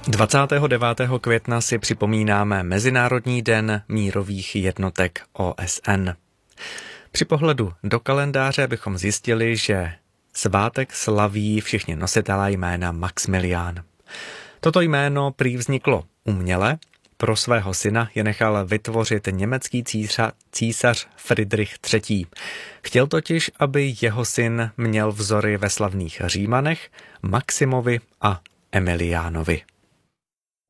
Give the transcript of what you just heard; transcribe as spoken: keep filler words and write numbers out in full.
dvacátého devátého května si připomínáme Mezinárodní den mírových jednotek O S N. Při pohledu do kalendáře bychom zjistili, že svátek slaví všichni nositelé jména Maxmilián. Toto jméno prý vzniklo uměle, pro svého syna je nechal vytvořit německý císař, císař Fridrich třetí. Chtěl totiž, aby jeho syn měl vzory ve slavných Římanech, Maximovi a Emiliánovi.